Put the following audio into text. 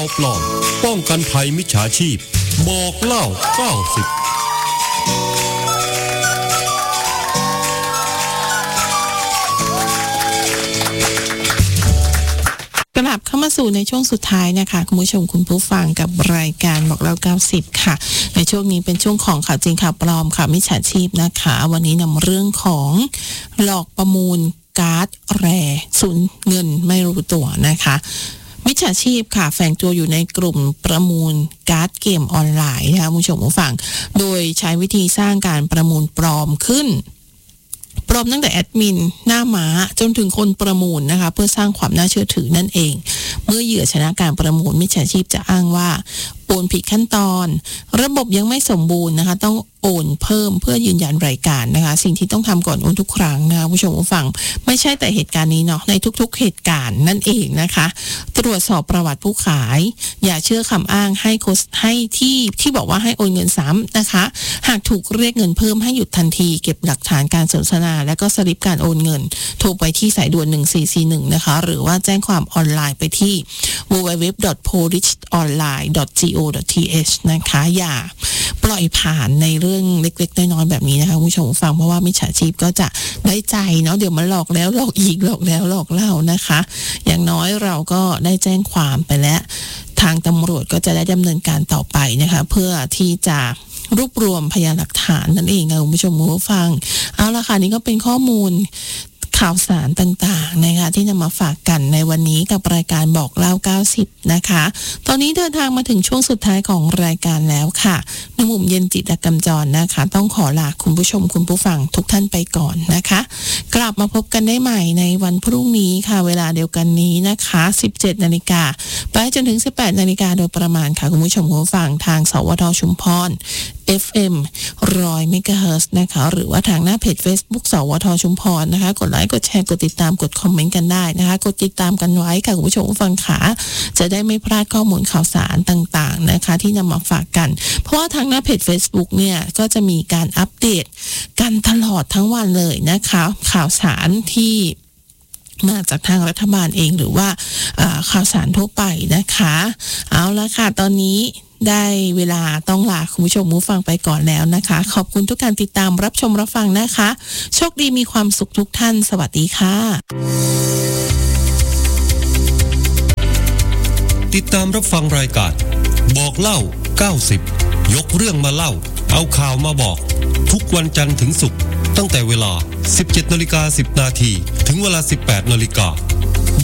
ปลอมป้องกันภัยมิจฉาชีพบอกเล่า90 กลับเข้ามาสู่ในช่วงสุดท้ายนะคะคุณผู้ชมคุณผู้ฟังกับรายการบอกเล่า90ค่ะในช่วงนี้เป็นช่วงของข่าวจริงข่าวปลอมค่ะมิจฉาชีพนะคะวันนี้นำเรื่องของหลอกประมูลการ์ดแร่สูญเงินไม่รู้ตัวนะคะมิจฉาชีพค่ะแฝงตัวอยู่ในกลุ่มประมูลการ์ดเกมออนไลน์นะคะคุณผู้ชมผู้ฟังโดยใช้วิธีสร้างการประมูลปลอมขึ้นปลอมตั้งแต่แอดมินหน้าม้าจนถึงคนประมูลนะคะเพื่อสร้างความน่าเชื่อถือนั่นเองเมื่อเหยื่อชนะการประมูลมิจฉาชีพจะอ้างว่าโอนผิดขั้นตอนระบบยังไม่สมบูรณ์นะคะต้องโอนเพิ่มเพื่อยืนยันรายการนะคะสิ่งที่ต้องทำก่อนโอนทุกครั้งนะคะผู้ชมผู้ฟังไม่ใช่แต่เหตุการณ์นี้เนาะในทุกๆเหตุการณ์นั่นเองนะคะตรวจสอบประวัติผู้ขายอย่าเชื่อคำอ้างให้ที่บอกว่าให้โอนเงินซ้ำนะคะหากถูกเรียกเงินเพิ่มให้หยุดทันทีเก็บหลักฐานการสนทนาและก็สลิปการโอนเงินโทรไปที่สายด่วน1441นะคะหรือว่าแจ้งความออนไลน์ไปที่ www.policeonline.go.th นะคะอย่าปล่อยผ่านในเรื่องเล็กๆน้อยๆแบบนี้นะคะผู้ชมฟังเพราะว่ามิจฉาชีพก็จะได้ใจเนาะเดี๋ยวมันหลอกแล้วหลอกอีกหลอกแล้วหลอกเล่านะคะอย่างน้อยเราก็ได้แจ้งความไปแล้วทางตำรวจก็จะได้ดำเนินการต่อไปนะคะเพื่อที่จะรวบรวมพยานหลักฐานนั่นเองค่ะคุณผู้ชมผู้ฟังเอาล่ะค่ะนี่ก็เป็นข้อมูลข่าวสารต่างๆนะคะที่นำมาฝากกันในวันนี้กับรายการบอกเล่า90นะคะตอนนี้เดินทางมาถึงช่วงสุดท้ายของรายการแล้วค่ะในมุมเย็นจิตกำจรนะคะต้องขอลาคุณผู้ชมคุณผู้ฟังทุกท่านไปก่อนนะคะกลับมาพบกันได้ใหม่ในวันพรุ่งนี้ค่ะเวลาเดียวกันนี้นะคะ 17:00 น.ไปจนถึง 18:00 น.โดยประมาณค่ะคุณผู้ชมคุณผู้ฟังทางสวทชุมพรFM 100 เมกะเฮิรตซ์นะคะหรือว่าทางหน้าเพจ Facebook สวทชุมพรนะคะกดไลค์กดแชร์กดติดตามกดคอมเมนต์กันได้นะคะกดติดตามกันไว้ค่ะคุณผู้ชมผู้ฟังขาจะได้ไม่พลาดข้อมูลข่าวสารต่างๆนะคะที่นำมาฝากกันเพราะว่าทางหน้าเพจ Facebook เนี่ยก็จะมีการอัปเดตกันตลอดทั้งวันเลยนะคะข่าวสารที่มาจากทางรัฐบาลเองหรือว่าข่าวสารทั่วไปนะคะเอาละค่ะตอนนี้ได้เวลาต้องลาคุณผู้ชมผู้ฟังไปก่อนแล้วนะคะขอบคุณทุกการติดตามรับชมรับฟังนะคะโชคดีมีความสุขทุกท่านสวัสดีค่ะติดตามรับฟังรายการบอกเล่า90ยกเรื่องมาเล่าเอาข่าวมาบอกทุกวันจันทร์ถึงศุกร์ตั้งแต่เวลา 17:10 น.ถึงเวลา 18:00 น.